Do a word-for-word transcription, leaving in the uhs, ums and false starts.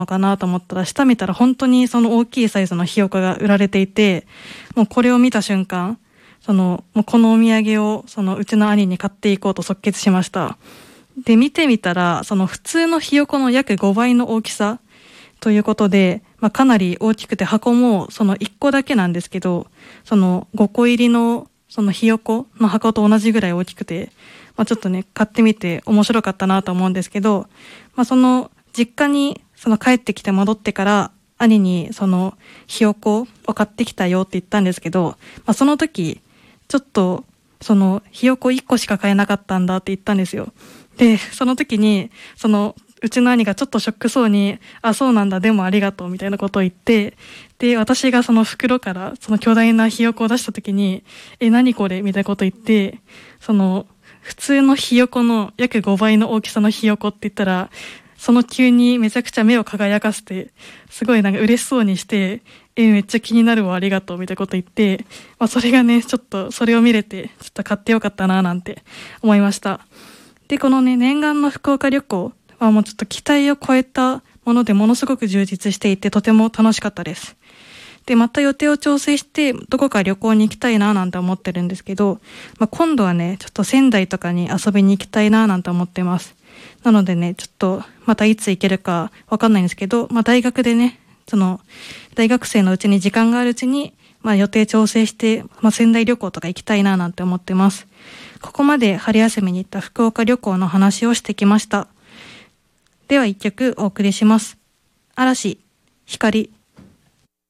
のかなと思ったら、下見たら本当にその大きいサイズのひよこが売られていて、もうこれを見た瞬間、そのもうこのお土産をそのうちの兄に買っていこうと即決しました。で見てみたら、その普通のひよこの約ごばいの大きさということで、まあ、かなり大きくて、箱もそのいっこだけなんですけど、そのごこ入りのそのひよこの箱と同じぐらい大きくて、まあ、ちょっとね買ってみて面白かったなと思うんですけど、まあ、その実家にその帰ってきて戻ってから兄にそのひよこを買ってきたよって言ったんですけど、まあ、その時ちょっとそのひよこいっこしか買えなかったんだって言ったんですよ。でその時にそのうちの兄がちょっとショックそうに、あ、そうなんだ、でもありがとうみたいなことを言って、で私がその袋からその巨大なひよこを出した時に、え、何これみたいなことを言って、その普通のひよこの約ごばいの大きさのひよこって言ったら、その急にめちゃくちゃ目を輝かせて、すごいなんか嬉しそうにして、え、めっちゃ気になるわ、ありがとうみたいなこと言って、まあ、それがね、ちょっとそれを見れて、ちょっと買ってよかったななんて思いました。で、このね、念願の福岡旅行はもうちょっと期待を超えたもので、ものすごく充実していて、とても楽しかったです。で、また予定を調整して、どこか旅行に行きたいななんて思ってるんですけど、まあ、今度はね、ちょっと仙台とかに遊びに行きたいななんて思ってます。なのでね、ちょっとまたいつ行けるかわかんないんですけど、まあ、大学でね、その大学生のうちに時間があるうちに、まあ、予定調整して、まあ、仙台旅行とか行きたいななんて思ってます。ここまで春休みに行った福岡旅行の話をしてきました。では一曲お送りします。嵐、光。